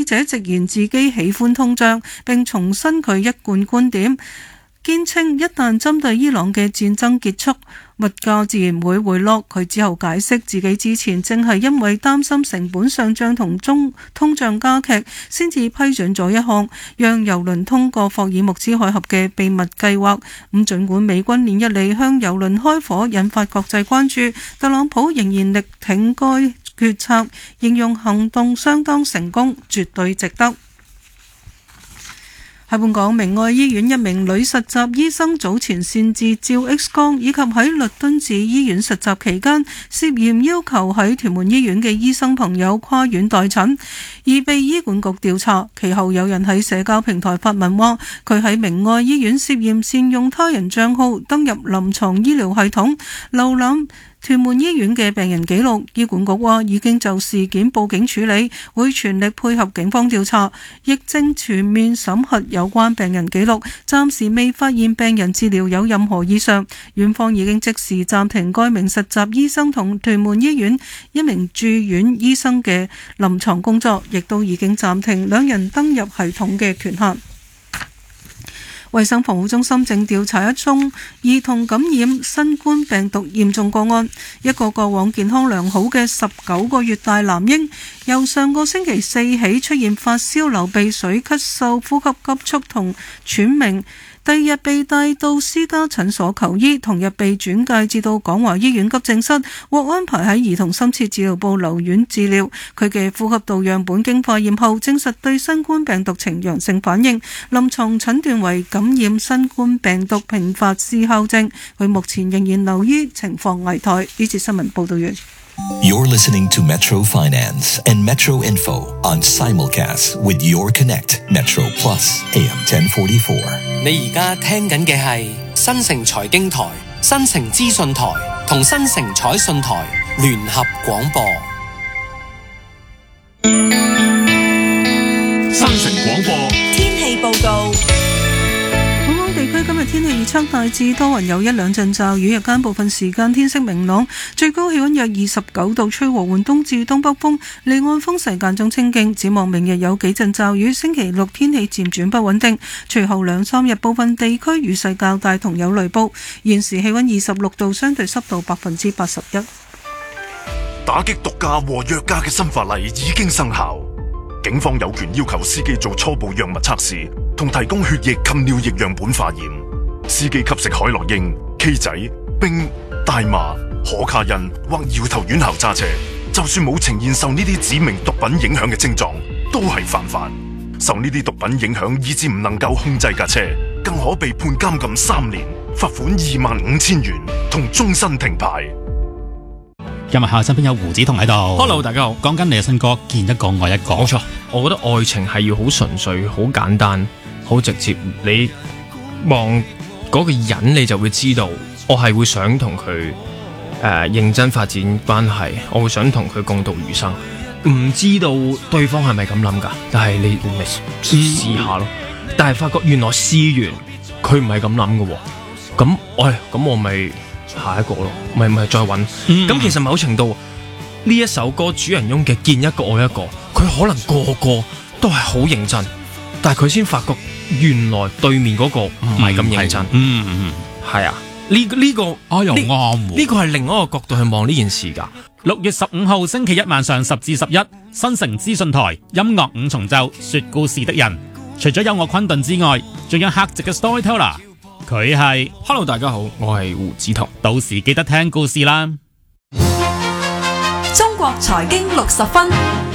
者直言自己喜歡通脹，並重申佢一貫觀點，堅稱一旦針對伊朗嘅戰爭結束，物價自然會回落。佢之後解釋自己之前正係因為擔心成本上漲同通脹加劇，先至批准咗一項讓郵輪通過霍爾木茲海峽嘅秘密計劃。盡管美軍連日嚟向郵輪開火，引發國際關注，特朗普仍然力挺該決策，形容行動相當成功，絕對值得。喺本港明愛醫院一名女實習醫生早前擅自照 X 光，以及喺律敦治醫院實習期間涉嫌要求喺屯門醫院嘅醫生朋友跨院待診，而被醫管局調查。其後有人喺社交平台發文話，佢喺明愛醫院涉嫌善用他人帳號登入臨床醫療系統瀏覽屯門醫院嘅病人記錄。醫管局話已經就事件報警處理，會全力配合警方調查，亦正全面審核有關病人記錄，暫時未發現病人治療有任何異常。院方已經即時暫停該名實習醫生同屯門醫院一名住院醫生嘅臨床工作，亦都已經暫停兩人登入系統嘅權限。衛生防護中心正調查一宗兒童感染新冠病毒嚴重個案。一個過往健康良好嘅19個月大男嬰，由上個星期四起出現發燒、流鼻水、咳嗽、呼吸急促同喘鳴。第二日被帶到私家診所求醫，同日被轉介至到廣華醫院急症室，獲安排喺兒童深切治療部留院治療。佢嘅呼吸道樣本經化驗後證實對新冠病毒呈陽性反應，臨床診斷為感染新冠病毒併發思考症。佢目前仍然留醫，情況危殆。呢節新聞報道完。 You're listening to Metro Finance and Metro Info on simulcast with Your Connect Metro Plus AM 1044。 你而家聽緊嘅係新城財經台、新城資訊台同新城彩訊台聯合廣播。 新城廣播天氣報告。 地區今日天氣預測大致多雲，有一兩陣驟雨，日間部分時間天色明朗，最高氣溫約29度，吹和緩東至東北風，離岸風勢間中清勁。展望明日有幾陣驟雨，星期六天氣漸轉不穩定，隨後2-3日部分地區雨勢較大同有雷暴。現時氣溫26度，相對濕度81%。 打擊毒駕和藥駕嘅新法例已經生效，警方有權要求司機做初步藥物測試，同提供血液及尿液樣本化驗。司機吸食海洛因、K 仔、冰、大麻、可卡因或搖頭丸後揸車，就算冇呈現受呢啲指明毒品影響嘅症狀，都係犯法。受呢啲毒品影響以致唔能夠控制架車，更可被判監禁3年、罰款25,000元同終身停牌。 今日下身邊有胡子彤喺度。 Hello， 大家好。 講緊你嘅新歌《見一個愛一個》。 冇錯，我覺得愛情係要好純粹、好簡單、好直接。你望嗰個人，你就會知道，我係會想同佢認真發展關係，我會想同佢共度餘生。唔知道對方係咪咁諗㗎？但係你咪試下咯。但係發覺原來試完佢唔係咁諗嘅喎。咁我咪下一個咯，咪再揾。咁其實某程度呢一首歌主人翁嘅見一個愛一個，佢可能個個都係好認真，但係佢先發覺原來對面嗰個唔係咁認真。係啊，呢個又啱。 呢個係另一個角度去望呢件事㗎。 6月15號星期一晚上10至11，新城資訊台音樂5重奏說故事的人，除咗有我昆頓之外，仲有客席嘅 storyteller。佢係 Hello， 大家好，我係胡子彤。 到時記得聽故事啦。 中國財經60分。